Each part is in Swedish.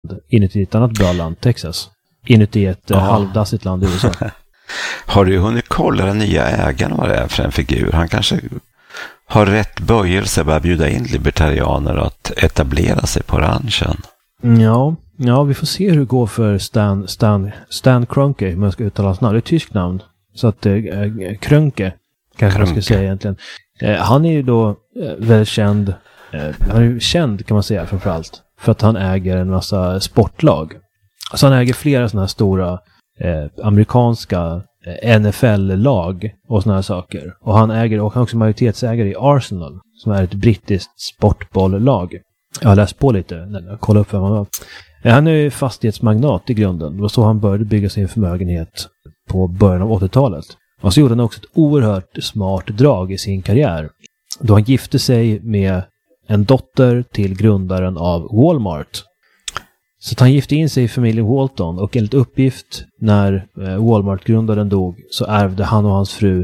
inuti ett annat bra land, Texas. Inuti ett halvdassigt land i USA. Har du hunnit kolla den nya ägaren vad det är för en figur? Han kanske har rätt böjelse att bjuda in libertarianer att etablera sig på ranchen. Ja, vi får se hur det går för Stan Kroenke, om jag ska uttala hans namn. Det är ett tyskt namn. Så att Kroenke kanske man ska säga egentligen. Han är ju då väldigt känd. Han är ju känd kan man säga framförallt. För att han äger en massa sportlag. Så han äger flera sådana här stora amerikanska NFL-lag och sådana här saker. Och han är också majoritetsägare i Arsenal, som är ett brittiskt sportbolllag. Jag har läst på lite, kolla upp vem han var. Han är ju fastighetsmagnat i grunden. Det var så han började bygga sin förmögenhet på början av 80-talet. Och så gjorde han också ett oerhört smart drag i sin karriär. Då han gifte sig med en dotter till grundaren av Walmart. Så han gifte in sig i familjen Walton, och enligt uppgift när Walmart-grundaren dog så ärvde han och hans fru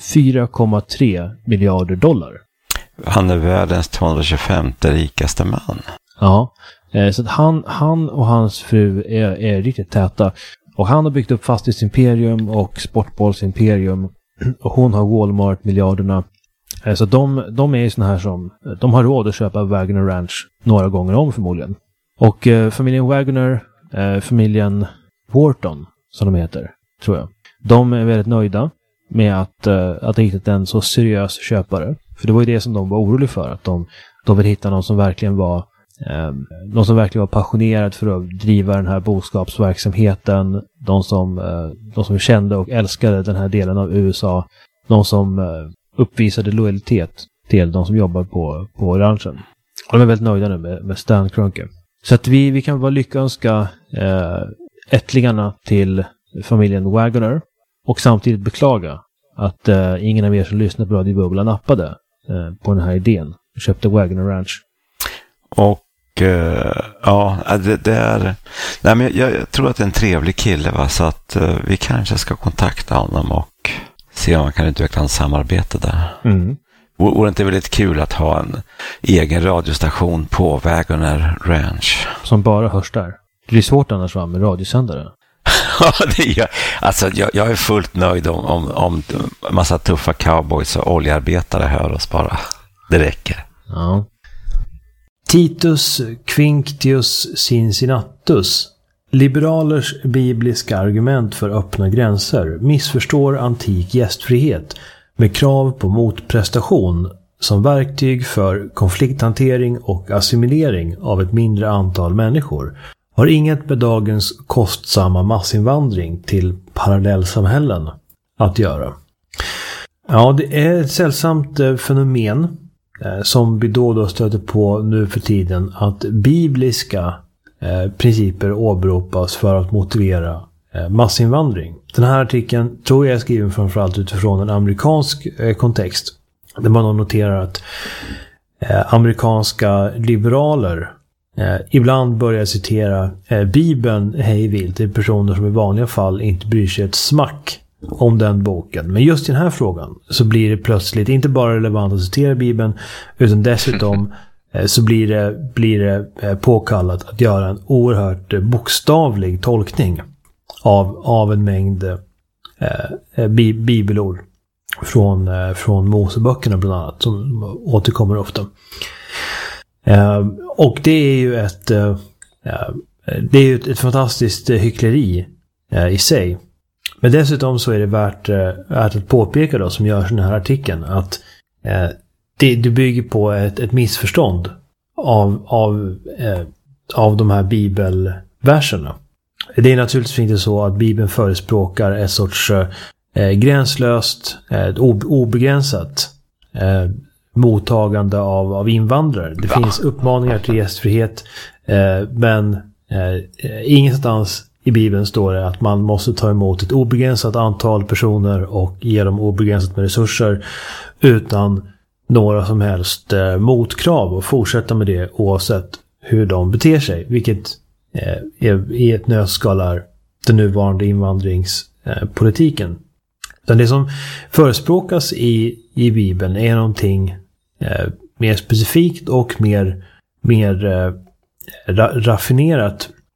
4,3 miljarder dollar. Han är världens 225 rikaste man. Ja, så att han och hans fru är riktigt täta. Och han har byggt upp fastighetsimperium och sportbollsimperium. Och hon har Walmart-miljarderna. Så de är ju såna här som... De har råd att köpa Wagoner Ranch några gånger om förmodligen. Och familjen Wagoner, familjen Wharton som de heter, tror jag. De är väldigt nöjda med att ha hittat en så seriös köpare. För det var ju det som de var oroliga för. Att de vill hitta någon som verkligen var passionerad för att driva den här boskapsverksamheten. De som kände och älskade den här delen av USA. De som uppvisade lojalitet till de som jobbar på ranchen. Och de är väldigt nöjda nu med Stan Kroenke. Så att vi kan bara lyckönska ättlingarna till familjen Wagoner. Och samtidigt beklaga att ingen av er som lyssnar på Radio Bubbla nappade på den här idén. Och köpte Wagoner Ranch. Och det är... Nej, men jag tror att det är en trevlig kille, va? Så att vi kanske ska kontakta honom och se om man kan utveckla en samarbete där. Mm. Vore inte väldigt kul att ha en egen radiostation på Wagoner Ranch? Som bara hörs där. Det är svårt annars va, med radiosändare. Ja, jag är fullt nöjd om massa tuffa cowboys och oljearbetare hör oss bara. Det räcker. Ja. Titus Quinctius Cincinnatus, liberalers bibliska argument för öppna gränser, missförstår antik gästfrihet med krav på motprestation som verktyg för konflikthantering och assimilering av ett mindre antal människor, har inget med dagens kostsamma massinvandring till parallellsamhällen att göra. Ja, det är ett sällsamt fenomen som vi då och då stöter på nu för tiden, att bibliska principer åberopas för att motivera massinvandring. Den här artikeln tror jag är skriven framförallt utifrån en amerikansk kontext, där man noterar att amerikanska liberaler ibland börjar citera Bibeln hej vilt till personer som i vanliga fall inte bryr sig ett smack om den boken. Men just i den här frågan så blir det plötsligt inte bara relevant att citera Bibeln, utan dessutom så blir det påkallat att göra en oerhört bokstavlig tolkning av en mängd bibelord från Moseböckerna bland annat, som återkommer ofta. Och det är ju ett fantastiskt hyckleri i sig. Men dessutom så är det värt att påpeka då, som görs i den här artikeln, att det bygger på ett missförstånd av de här bibelverserna. Det är naturligtvis inte så att Bibeln förespråkar ett sorts gränslöst, obegränsat mottagande av invandrare. Det finns uppmaningar till gästfrihet, men ingenstans i Bibeln står det att man måste ta emot ett obegränsat antal personer och ge dem obegränsat med resurser utan några som helst motkrav, och fortsätta med det oavsett hur de beter sig, vilket i ett nötskal är den nuvarande invandringspolitiken. Det som förespråkas i Bibeln är någonting mer specifikt och mer raffinerat